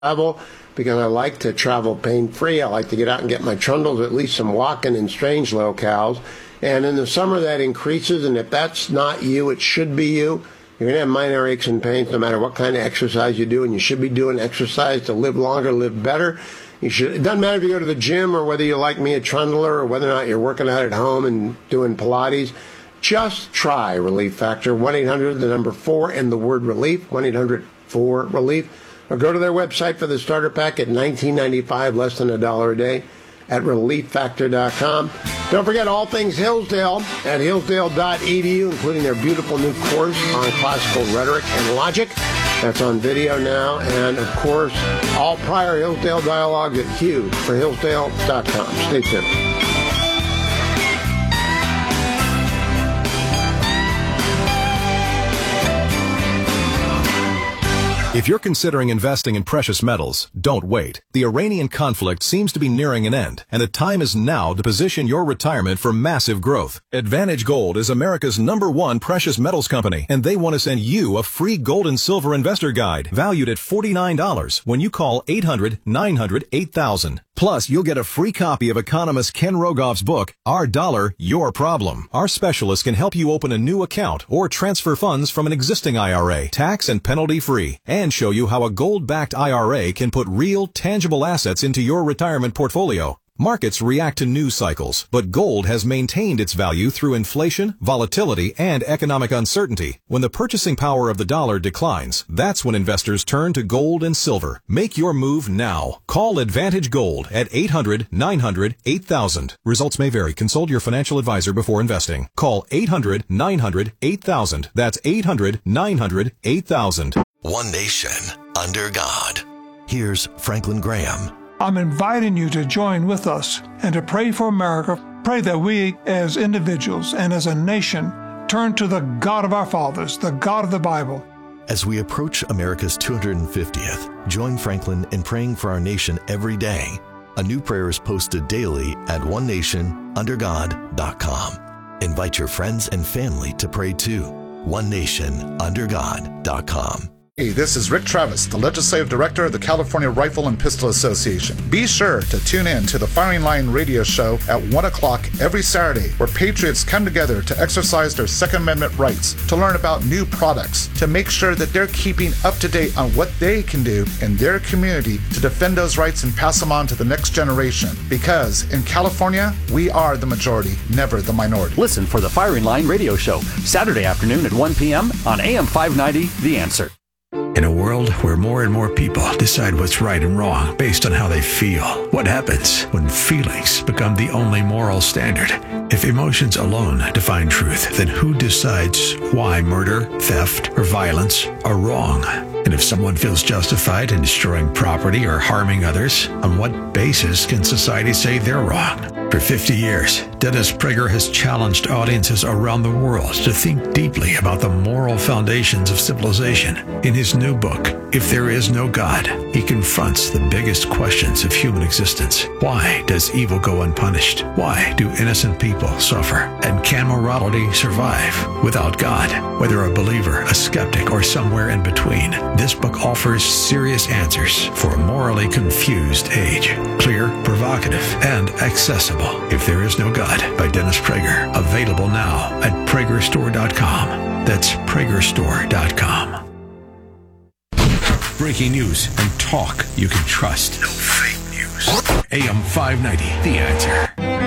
travel because I like to travel pain-free. I like to get out and get my trundles, at least some walking in strange locales. And in the summer, that increases, and if that's not you, it should be you. You're going to have minor aches and pains no matter what kind of exercise you do, and you should be doing exercise to live longer, live better. It doesn't matter if you go to the gym or whether you like me, a trundler, or whether or not you're working out at home and doing Pilates. Just try Relief Factor, 1-800, the number 4, and the word relief, 1-800-4-RELIEF. Or go to their website for the starter pack at $19.95, less than $1 a day, at relieffactor.com. Don't forget all things Hillsdale at hillsdale.edu, including their beautiful new course on classical rhetoric and logic. That's on video now. And, of course, all prior Hillsdale dialogues at Hugh for hillsdale.com. Stay tuned. If you're considering investing in precious metals, don't wait. The Iranian conflict seems to be nearing an end, and the time is now to position your retirement for massive growth. Advantage Gold is America's #1 precious metals company, and they want to send you a free gold and silver investor guide valued at $49 when you call 800-900-8000. Plus, you'll get a free copy of economist Ken Rogoff's book, Our Dollar, Your Problem. Our specialists can help you open a new account or transfer funds from an existing IRA, tax and penalty free, and show you how a gold-backed IRA can put real, tangible assets into your retirement portfolio. Markets react to news cycles, but gold has maintained its value through inflation, volatility, and economic uncertainty. When the purchasing power of the dollar declines, that's when investors turn to gold and silver. Make your move now. Call Advantage Gold at 800-900-8000. Results may vary. Consult your financial advisor before investing. Call 800-900-8000. That's 800-900-8000. One nation, under God. Here's Franklin Graham. I'm inviting you to join with us and to pray for America. Pray that we as individuals and as a nation turn to the God of our fathers, the God of the Bible. As we approach America's 250th, join Franklin in praying for our nation every day. A new prayer is posted daily at onenationundergod.com. Invite your friends and family to pray too. onenationundergod.com. Hey, this is Rick Travis, the Legislative Director of the California Rifle and Pistol Association. Be sure to tune in to the Firing Line radio show at 1 o'clock every Saturday, where patriots come together to exercise their Second Amendment rights, to learn about new products, to make sure that they're keeping up to date on what they can do in their community to defend those rights and pass them on to the next generation. Because in California, we are the majority, never the minority. Listen for the Firing Line radio show, Saturday afternoon at 1 p.m. on AM 590, The Answer. In a world where more and more people decide what's right and wrong based on how they feel, what happens when feelings become the only moral standard? If emotions alone define truth, then who decides why murder, theft, or violence are wrong? And if someone feels justified in destroying property or harming others, on what basis can society say they're wrong? For 50 years, Dennis Prager has challenged audiences around the world to think deeply about the moral foundations of civilization. In his new book, If There Is No God, he confronts the biggest questions of human existence. Why does evil go unpunished? Why do innocent people suffer? And can morality survive without God? Whether a believer, a skeptic, or somewhere in between, this book offers serious answers for a morally confused age. Clear, provocative, and accessible. If There Is No God by Dennis Prager. Available now at PragerStore.com. That's PragerStore.com. Breaking news and talk you can trust. No fake news. AM 590, The Answer.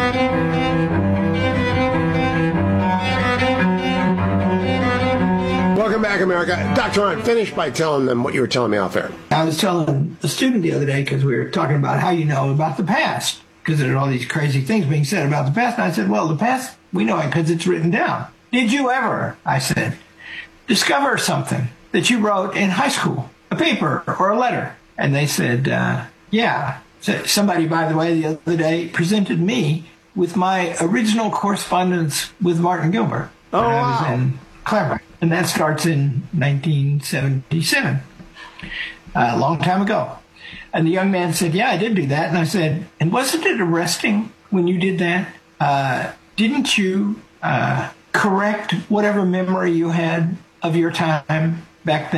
Welcome back, America. Dr. Arndt, finish by telling them what you were telling me off air. I was telling a student the other day, because we were talking about how you know about the past, because there are all these crazy things being said about the past. And I said, well, the past, we know it because it's written down. Did you ever, I said, discover something that you wrote in high school, a paper or a letter? And they said, yeah. So somebody, by the way, the other day presented me with my original correspondence with Martin Gilbert when I was in Claremont. And that starts in 1977, a long time ago. And the young man said, yeah, I did do that. And I said, and wasn't it arresting when you did that? Didn't you correct whatever memory you had of your time back then?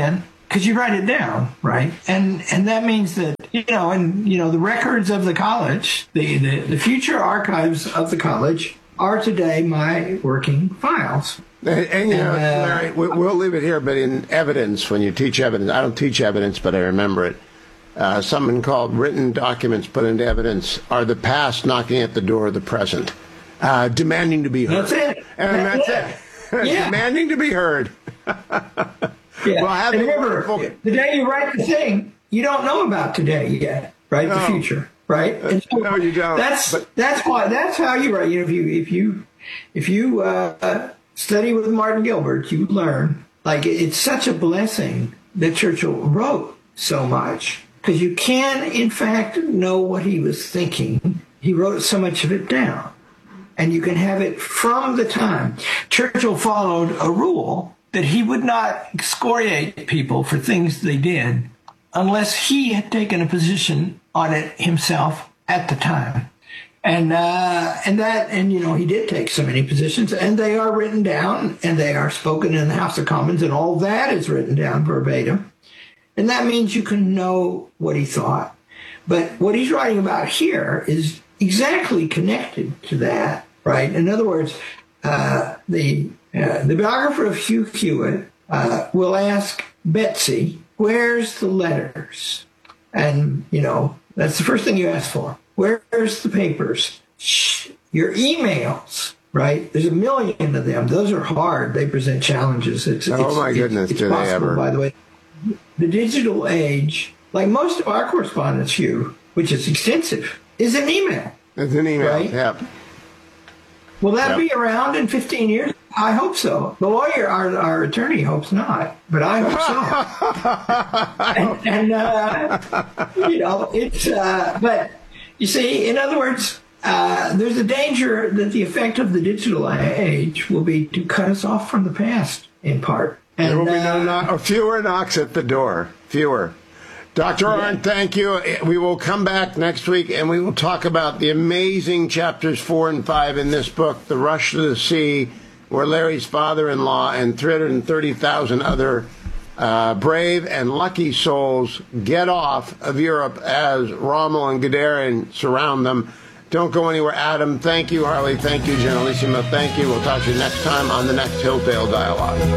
because you write it down, right? And that means that, the records of the college, the future archives of the college are today my working files. And Larry, we'll leave it here, but in evidence, when you teach evidence, I don't teach evidence, but I remember it. Something called written documents put into evidence are the past knocking at the door of the present, demanding to be heard. That's it. And that's it. Yeah. Demanding to be heard. Yeah. Well, and remember, the day you write the thing, you don't know about today yet, right? The future, right? And so no, you don't. That's how you write. If you study with Martin Gilbert, you learn. Like, it's such a blessing that Churchill wrote so much, because you can, in fact, know what he was thinking. He wrote so much of it down, and you can have it from the time. Churchill followed a rule that he would not excoriate people for things they did unless he had taken a position on it himself at the time. And he did take so many positions, and they are written down, and they are spoken in the House of Commons, and all that is written down verbatim. And that means you can know what he thought. But what he's writing about here is exactly connected to that, right? In other words, the biographer of Hugh Hewitt will ask Betsy, where's the letters? And, that's the first thing you ask for. Where's the papers? Your emails, right? There's 1 million of them. Those are hard. They present challenges. It's do possible, they ever? By the way. The digital age, like most of our correspondence, Hugh, which is extensive, is an email. It's an email, right? Yep. Will that be around in 15 years? I hope so. The lawyer, our attorney, hopes not, but I hope so. It's, but you see, in other words, there's a danger that the effect of the digital age will be to cut us off from the past, in part. And, there will be fewer knocks at the door. Fewer. Dr. Arndt, thank you. We will come back next week, and we will talk about the amazing chapters 4 and 5 in this book, The Rush to the Sea, where Larry's father-in-law and 330,000 other brave and lucky souls get off of Europe as Rommel and Guderian surround them. Don't go anywhere. Adam, thank you. Harley, thank you. Generalissimo, thank you. We'll talk to you next time on the next Hillsdale Dialogue.